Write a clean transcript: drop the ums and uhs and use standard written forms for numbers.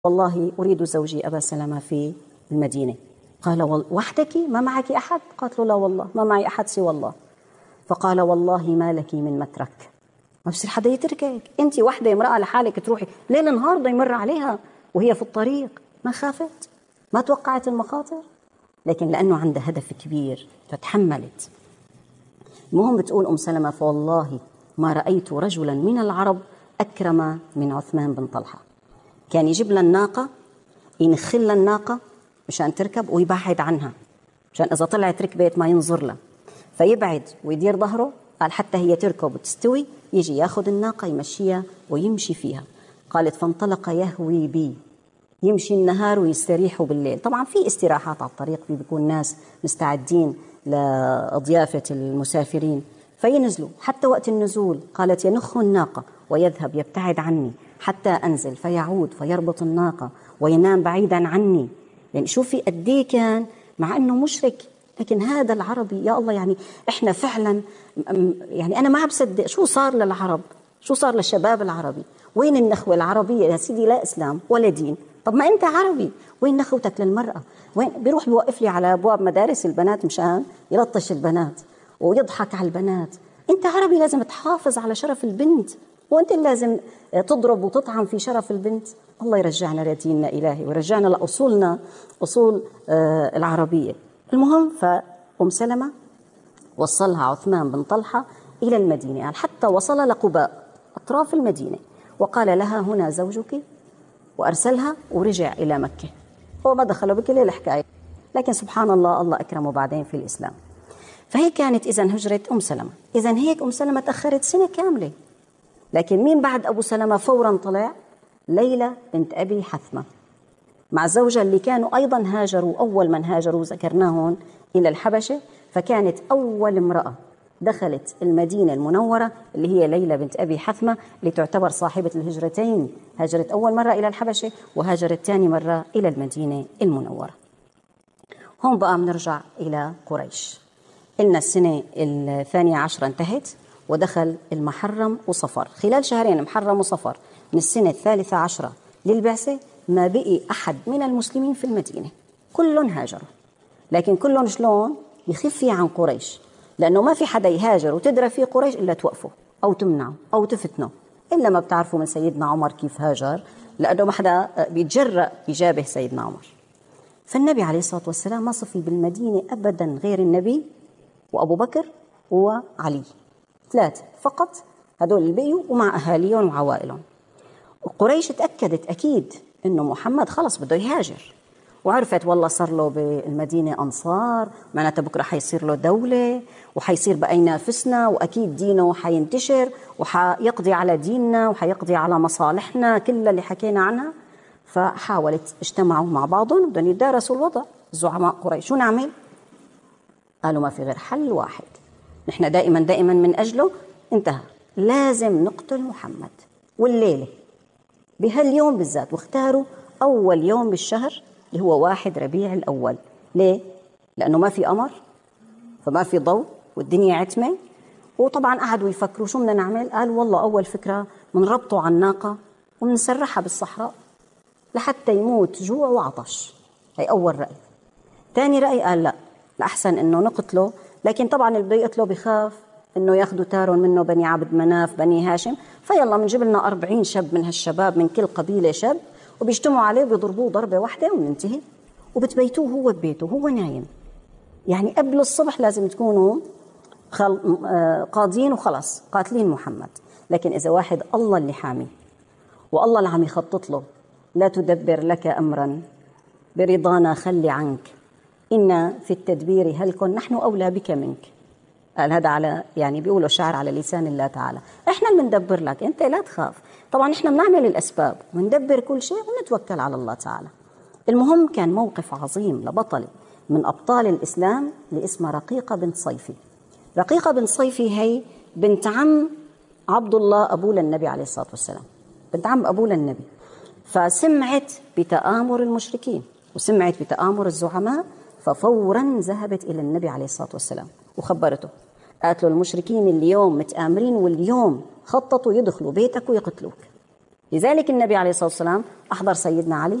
والله أريد زوجي أبا سلمة في المدينة. قال وحدك ما معك أحد؟ قالت له لا والله ما معي أحد سوى الله. فقال والله ما لك من مترك، ما بصير حدا يتركك، أنت وحدة امرأة لحالك تروحي ليل نهار بده يمر عليها وهي في الطريق، ما خافت ما توقعت المخاطر، لكن لأنه عندها هدف كبير فتحملت. المهم بتقول أم سلمة فوالله ما رأيت رجلا من العرب أكرم من عثمان بن طلحة. كان يجيب لها الناقة ينخل لها الناقة مشان تركب ويبعد عنها مشان إذا طلعت ركبت ما ينظر لها، فيبعد ويدير ظهره. قال حتى هي تركب وتستوي يجي ياخذ الناقة يمشيها ويمشي فيها. قالت فانطلق يهوي بي، يمشي النهار ويستريح بالليل. طبعا في استراحات على الطريق، في بيكون ناس مستعدين لضيافة المسافرين فينزلوا. حتى وقت النزول قالت ينخ الناقة ويذهب يبتعد عني حتى أنزل فيعود فيربط الناقة وينام بعيدا عني. يعني شوفي قديه كان مع أنه مشرك، لكن هذا العربي يا الله. يعني إحنا فعلا يعني أنا ما بصدق شو صار للعرب، شو صار للشباب العربي. وين النخوة العربية يا سيدي؟ لا إسلام ولا دين. طب ما أنت عربي، وين نخوتك للمرأة؟ وين بيروح بيوقف لي على أبواب مدارس البنات مشان يلطش البنات ويضحك على البنات؟ أنت عربي لازم تحافظ على شرف البنت، وأنت لازم تضرب وتطعن في شرف البنت. الله يرجعنا لديننا إلهي ويرجعنا لأصولنا، أصول العربية. المهم فأم سلمة وصلها عثمان بن طلحة إلى المدينة، يعني حتى وصل لقباء أطراف المدينة، وقال لها هنا زوجك، وأرسلها ورجع إلى مكة. هو ما دخله بكل الحكاية، لكن سبحان الله الله أكرمه بعدين في الإسلام. فهي كانت إذن هجرة أم سلمة. إذن هيك أم سلمة تأخرت سنة كاملة. لكن مين بعد أبو سلمة فورا طلع؟ ليلى بنت أبي حثمة مع زوجها اللي كانوا أيضا هاجروا، أول من هاجروا ذكرناهم إلى الحبشة. فكانت أول امرأة دخلت المدينة المنورة اللي هي ليلى بنت أبي حثمة، اللي تعتبر صاحبة الهجرتين. هاجرت أول مرة إلى الحبشة وهاجرت ثاني مرة إلى المدينة المنورة. هون بقى بنرجع إلى قريش. إن السنة 12 انتهت ودخل المحرم وصفر. خلال شهرين محرم وصفر من السنة 13 للبعثة ما بقي أحد من المسلمين في المدينة، كلهم هاجروا. لكن كلهم شلون؟ يخفي عن قريش، لأنه ما في حدا يهاجر وتدرى في قريش إلا توقفه أو تمنعه أو تفتنه. إلا ما بتعرفوا من سيدنا عمر كيف هاجر، لأنه ما حدا بيتجرأ يجابه سيدنا عمر. فالنبي عليه الصلاة والسلام ما صفي بالمدينة أبدا غير النبي وأبو بكر وعلي، 3 فقط، هدول اللي بقيوا ومع أهاليهم وعوائلهم. قريش تأكدت أكيد إنه محمد خلص بده يهاجر، وعرفت والله صار له بالمدينة أنصار، معناتها بكرة حيصير له دولة وحيصير بقى ينافسنا، وأكيد دينه حينتشر وحيقضي على ديننا وحيقضي على مصالحنا كلها اللي حكينا عنها. فحاولت اجتمعوا مع بعضهم بدهم يدارسوا الوضع. زعماء قريش شو نعمل؟ قالوا ما في غير حل واحد، نحن دائما من أجله انتهى، لازم نقتل محمد. والليلة بهاليوم بالذات، واختاروا أول يوم بالشهر اللي هو 1 ربيع الأول. ليه؟ لأنه ما في قمر فما في ضوء والدنيا عتمة. وطبعا قعدوا يفكروا شو بدنا نعمل. قالوا والله أول فكرة منربطه على الناقة ومنسرحها بالصحراء لحتى يموت جوع وعطش. هي أول رأي. ثاني رأي قال لا، الأحسن إنه نقتله، لكن طبعا اللي بده يقتله بخاف إنه ياخذوا تارون منه بني عبد مناف بني هاشم، فيلا بنجيب لنا 40 شاب من هالشباب من كل قبيلة شاب وبيجتمعوا عليه وبيضربوه ضربة واحدة وننتهي، وبتبيتوه هو ببيته هو نايم. يعني قبل الصبح لازم تكونوا قاضين وخلص قاتلين محمد. لكن إذا واحد الله اللي حامي والله اللي عم يخطط له، لا تدبر لك أمرا برضانا خلي عنك، إن في التدبير هلك نحن أولى بك منك. قال هذا على يعني بيقولوا شعر على لسان الله تعالى، إحنا اللي بندبر لك أنت لا تخاف. طبعا إحنا بنعمل الأسباب وندبر كل شيء ونتوكل على الله تعالى. المهم كان موقف عظيم لبطل من أبطال الإسلام اللي اسمها رقيقة بنت صيفي. رقيقة بنت صيفي هي بنت عم عبد الله أبو للنبي عليه الصلاة والسلام، بنت عم أبو للنبي. فسمعت بتآمر المشركين وسمعت بتآمر الزعماء، ففورا ذهبت إلى النبي عليه الصلاة والسلام وخبرته. قالت له المشركين اليوم متآمرين واليوم خططوا يدخلوا بيتك ويقتلوك. لذلك النبي عليه الصلاة والسلام أحضر سيدنا علي